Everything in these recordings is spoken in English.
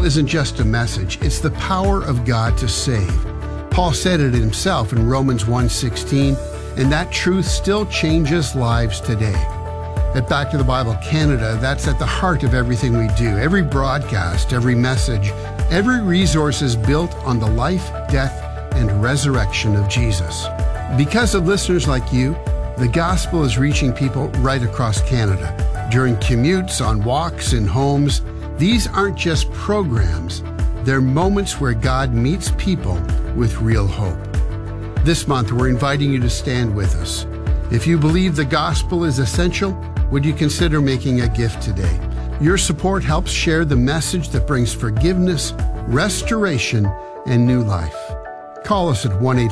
isn't just a message, it's the power of God to save. Paul said it himself in Romans 1:16, and that truth still changes lives today. At Back to the Bible Canada, that's at the heart of everything we do. Every broadcast, every message, every resource is built on the life, death, and resurrection of Jesus. Because of listeners like you, the gospel is reaching people right across Canada. During commutes, on walks, in homes, these aren't just programs. They're moments where God meets people with real hope. This month, we're inviting you to stand with us. If you believe the gospel is essential, would you consider making a gift today? Your support helps share the message that brings forgiveness, restoration, and new life. Call us at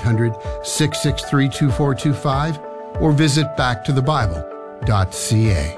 1-800-663-2425 or visit backtothebible.ca.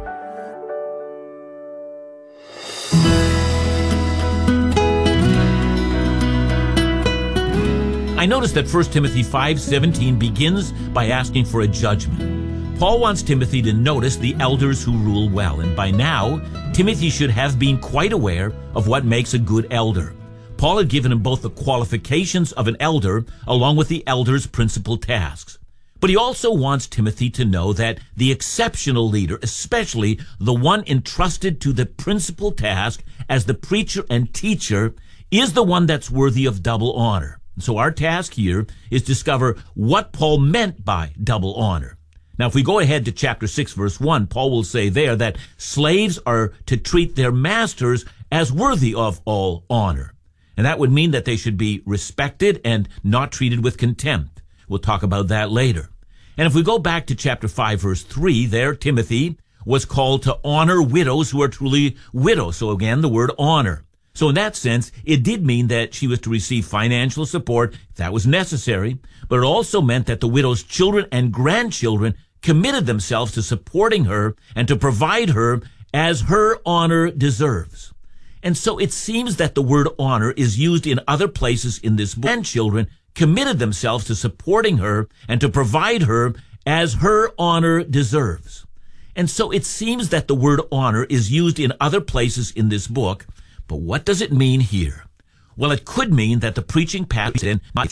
I noticed that 1 Timothy 5:17 begins by asking for a judgment. Paul wants Timothy to notice the elders who rule well, and by now, Timothy should have been quite aware of what makes a good elder. Paul had given him both the qualifications of an elder along with the elder's principal tasks. But he also wants Timothy to know that the exceptional leader, especially the one entrusted to the principal task as the preacher and teacher, is the one that's worthy of double honor. So our task here is to discover what Paul meant by double honor. Now, if we go ahead to chapter 6, verse 1, Paul will say there that slaves are to treat their masters as worthy of all honor. And that would mean that they should be respected and not treated with contempt. We'll talk about that later. And if we go back to chapter 5, verse 3, there Timothy was called to honor widows who are truly widows. So again, the word honor. So in that sense, it did mean that she was to receive financial support if that was necessary, but it also meant that the widow's children and grandchildren committed themselves to supporting her and to provide her as her honor deserves. And so it seems that the word honor is used in other places in this book. Grandchildren committed themselves to supporting her and to provide her as her honor deserves. And so it seems that the word honor is used in other places in this book. But what does it mean here? Well, it could mean that the preaching pastor might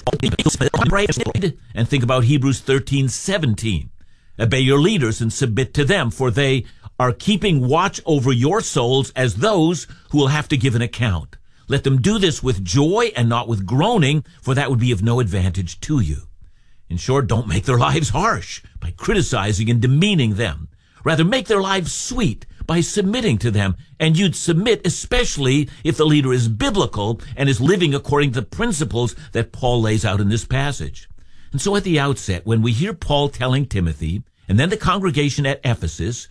and think about Hebrews 13:17. Obey your leaders and submit to them, for they are keeping watch over your souls as those who will have to give an account. Let them do this with joy and not with groaning, for that would be of no advantage to you. In short, don't make their lives harsh by criticizing and demeaning them. Rather, make their lives sweet by submitting to them, and you'd submit especially if the leader is biblical and is living according to the principles that Paul lays out in this passage. And so at the outset, when we hear Paul telling Timothy, and then the congregation at Ephesus,